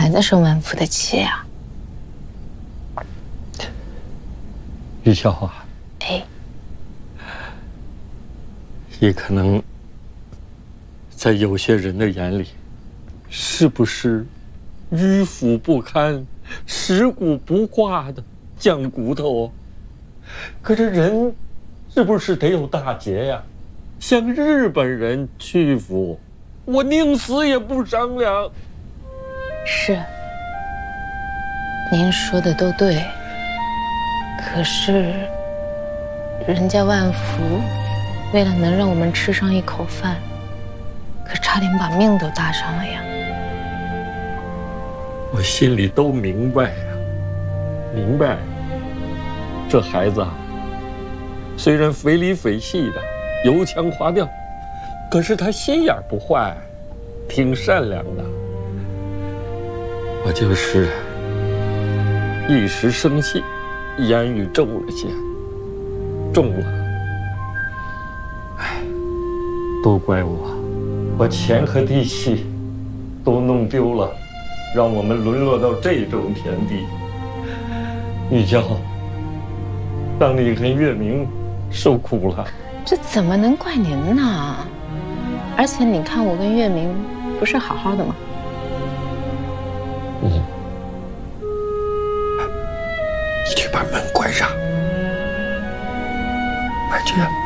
还在生万福的气啊？ 玉娇啊， 哎， 也可能在有些人的眼里，是不是迂腐不堪、蚀骨不化的酱骨头？可这人是不是得有大节呀？向日本人屈服，我宁死也不商量。 是，您说的都对。可是，人家万福为了能让我们吃上一口饭，可差点把命都搭上了呀。 我心里都明白呀，明白。这孩子啊，虽然肥里肥气的，油腔滑调，可是他心眼不坏，挺善良的。我就是一时生气，言语重了些，重了。哎，都怪我，把钱和地气都弄丢了，让我们沦落到这种田地。玉娇，让你和月明受苦了。 这怎么能怪您呢？而且你看，我跟月明不是好好的吗？ 你去把门关上，快去。